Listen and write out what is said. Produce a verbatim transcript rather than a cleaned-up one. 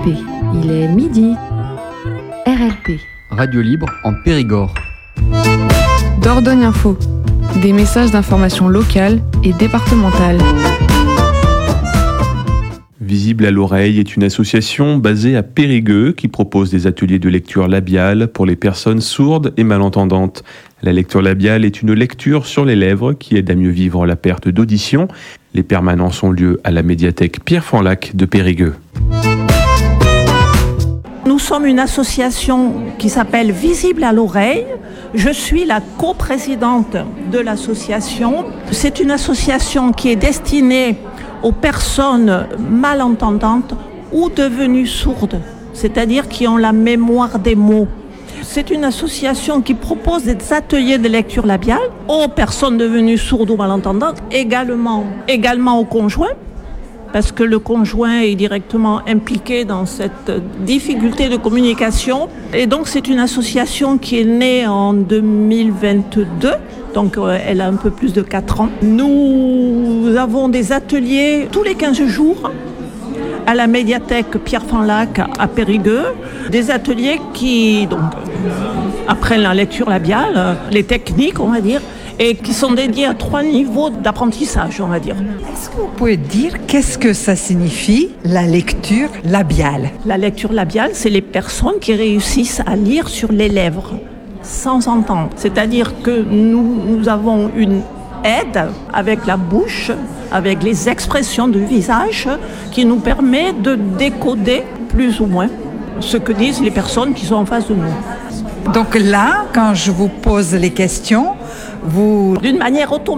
P, il est midi. R L P. Radio Libre en Périgord. Dordogne Info, des messages d'information locale et départementale. Visible à l'oreille est une association basée à Périgueux qui propose des ateliers de lecture labiale pour les personnes sourdes et malentendantes. La lecture labiale est une lecture sur les lèvres qui aide à mieux vivre la perte d'audition. Les permanences ont lieu à la médiathèque Pierre Fanlac de Périgueux. Nous sommes une association qui s'appelle Visible à l'oreille. Je suis la coprésidente de l'association. C'est une association qui est destinée aux personnes malentendantes ou devenues sourdes, c'est-à-dire qui ont la mémoire des mots. C'est une association qui propose des ateliers de lecture labiale aux personnes devenues sourdes ou malentendantes, également, également aux conjoints, parce que le conjoint est directement impliqué dans cette difficulté de communication. Et donc c'est une association qui est née en deux mille vingt-deux, donc elle a un peu plus de quatre ans. Nous avons des ateliers tous les quinze jours à la médiathèque Pierre Fanlac à Périgueux, des ateliers qui donc apprennent la lecture labiale, les techniques on va dire, et qui sont dédiés à trois niveaux d'apprentissage, on va dire. Est-ce que vous pouvez dire qu'est-ce que ça signifie, la lecture labiale ? La lecture labiale, c'est les personnes qui réussissent à lire sur les lèvres, sans entendre. C'est-à-dire que nous, nous avons une aide avec la bouche, avec les expressions du visage, qui nous permet de décoder plus ou moins ce que disent les personnes qui sont en face de nous. Donc là, quand je vous pose les questions, vous... D'une manière automatique.